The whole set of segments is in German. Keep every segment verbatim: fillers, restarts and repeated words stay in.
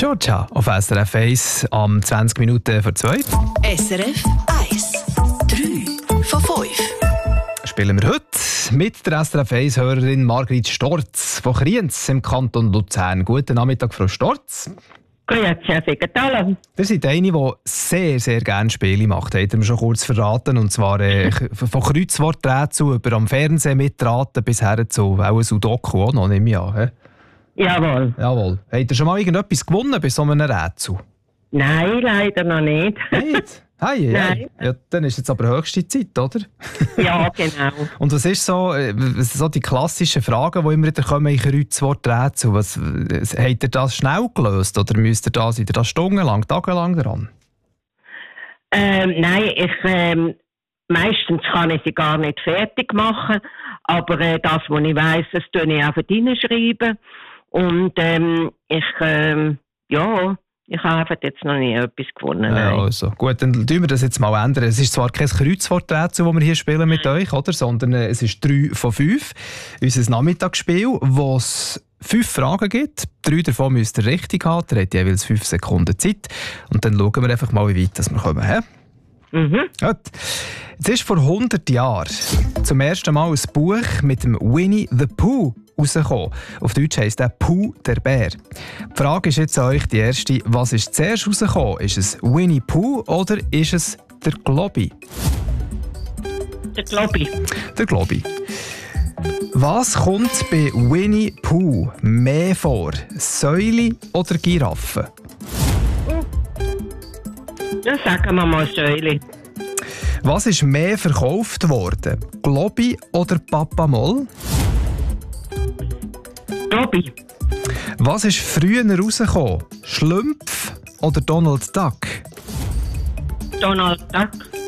Georgia auf S R F eins am zwanzig Minuten vor zwei. S R F eins. drei von fünf. Spielen wir heute mit der S R F eins-Hörerin Margrit Storz von Kriens im Kanton Luzern. Guten Nachmittag, Frau Storz. Grüezi, Herr Segenthaler. Ihr seid eine, die sehr, sehr gerne Spiele macht, habt ihr mir schon kurz verraten. Und zwar äh, von Kreuzworträtsel über am Fernsehen mitraten bis her zu auch Sudoku auch noch, nehme ich an. He? Jawohl. Jawohl. Habt ihr schon mal irgendetwas gewonnen bei so einem Rätsel? Nein, leider noch nicht. Nicht? Hey, Nein. hey. Ja, dann ist jetzt aber höchste Zeit, oder? Ja, genau. Und was ist so, äh, was sind so die klassischen Fragen, die immer wieder kommen in Kreuzworträtsel? Was, äh, habt ihr das schnell gelöst oder müsst ihr da, seid ihr da stundenlang, tagelang dran? Ähm, nein, ich, ähm, meistens kann ich sie gar nicht fertig machen, aber äh, das, was ich weiss, das tue ich einfach reinschreiben. Und ähm, ich, ähm, ja... Ich habe einfach jetzt noch nie etwas gewonnen. Ja, also. Gut, dann tun wir das jetzt mal ändern. Es ist zwar kein Kreuzworträtsel, das wir hier spielen mit euch, oder? Sondern äh, es ist drei von fünf. Unser Nachmittagsspiel, wo es fünf Fragen gibt. Drei davon müsst ihr richtig haben. Ihr habt jeweils fünf Sekunden Zeit. Und dann schauen wir einfach mal, wie weit wir kommen. He? Mhm. Gut. Es ist vor hundert Jahren zum ersten Mal ein Buch mit dem Winnie the Pooh rausgekommen. Auf Deutsch heisst der Pooh der Bär. Die Frage ist jetzt an euch die erste. Was ist zuerst rausgekommen? Ist es Winnie Pooh oder ist es der Globi? Der Globi. Der Globi. Was kommt bei Winnie Pooh mehr vor? Säule oder Giraffe? Dann sagen wir mal Säule. Was ist mehr verkauft worden? Globi oder Papa Moll? Globi. Was ist früher rausgekommen? Schlümpf oder Donald Duck? Donald Duck.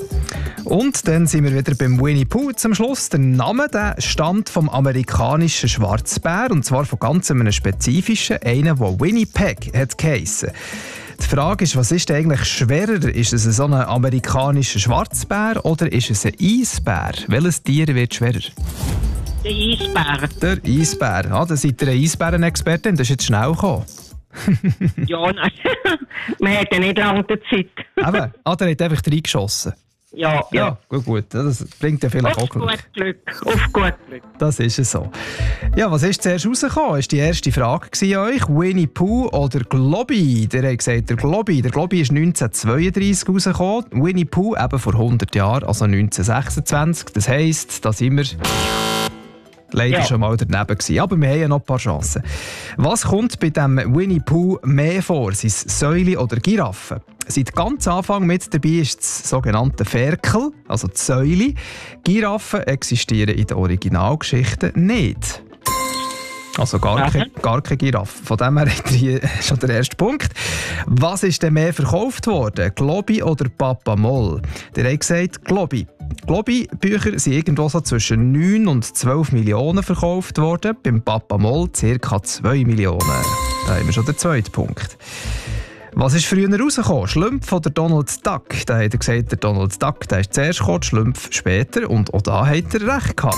Und dann sind wir wieder beim Winnie Pooh zum Schluss. Der Name der stammt vom amerikanischen Schwarzbär, und zwar von ganz einem spezifischen, einen, der Winnipeg hat geheissen. Die Frage ist, was ist eigentlich schwerer? Ist es so ein amerikanischer Schwarzbär oder ist es ein Eisbär? Welches Tier wird schwerer? Der Eisbär. Der Eisbär. Ah, da seid ihr eine Eisbärenexpertin, das ist jetzt schnell gekommen. Ja, nein. Man hat ja nicht lange die Zeit. Eben, ah, der hat einfach reingeschossen. Ja, ja. Ja, gut, gut. Das bringt ja vielleicht Auf auch Glück. gut Glück. Auf gut Glück. Das ist es so. Ja, was ist zuerst rausgekommen? Das war die erste Frage an euch. Winnie Pooh oder Globi? Der hat gesagt, der Globi. Der Globi ist neunzehnhundertzweiunddreissig rausgekommen. Winnie Pooh eben vor hundert Jahren, also neunzehnhundertsechsundzwanzig. Das heisst, da sind wir leider Ja. schon mal daneben gewesen. Aber wir haben ja noch ein paar Chancen. Was kommt bei dem Winnie Pooh mehr vor? Sind es Säule oder Giraffe? Seit ganz Anfang mit dabei ist das sogenannte Ferkel, also die Säule. Giraffen existieren in der Originalgeschichte nicht. Also gar, keine, gar keine Giraffe. Von dem her hat er hier schon der erste Punkt. Was ist denn mehr verkauft worden? Globi oder Papa Moll? Der hat gesagt Globi. Globi-Bücher sind irgendwo so zwischen neun und zwölf Millionen verkauft worden. Beim Papa Moll ca. zwei Millionen. Da haben wir schon den zweiten Punkt. Was ist früher rausgekommen? Schlümpf oder Donald Duck? Da hat er gesagt, der Donald Duck der ist zuerst gekommen, Schlümpf später. Und auch da hat er recht gehabt.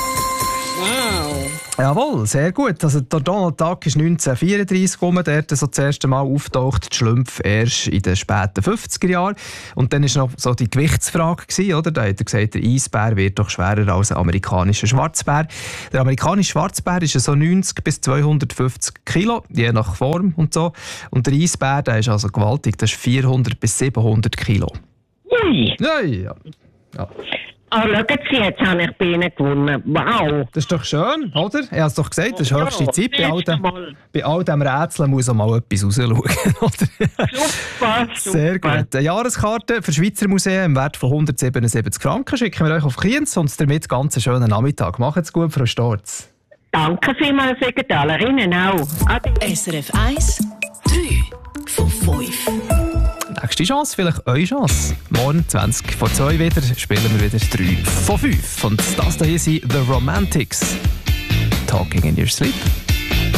Wow. Jawohl, sehr gut. Also der Donald Duck ist neunzehnhundertvierunddreissig gekommen, der hat so das erste Mal auftaucht, die Schlümpf erst in den späten fünfziger Jahren. Und dann war noch so die Gewichtsfrage gewesen, oder? Da hat er gesagt, der Eisbär wird doch schwerer als ein amerikanischer Schwarzbär. Der amerikanische Schwarzbär ist so neunzig bis zweihundertfünfzig Kilo, je nach Form und so. Und der Eisbär, der ist also gewaltig, das ist vierhundert bis siebenhundert Kilo. Ui. Ja, ja. ja. Ah, schauen Sie, jetzt habe ich bei Ihnen gewonnen. Wow. Das ist doch schön, oder? Ich habe es doch gesagt, das ist höchste Ja, Zeit. Bei all, dem, Mal. bei all dem Rätseln muss auch mal etwas rausschauen. Oder? Super, Sehr super. gut. Eine Jahreskarte für Schweizer Museen im Wert von hundertsiebenundsiebzig Franken schicken wir euch auf Kriens und damit ganz einen schönen Nachmittag. Macht's gut, Frau Storz. Danke vielmals, Segenthaler. Ihnen auch. Ade. S R F eins, drei von fünf. Nächste Chance, vielleicht eure Chance. Morgen zwanzig vor zwei wieder spielen wir wieder drei von fünf. Und das hier sind The Romantics. Talking in your sleep.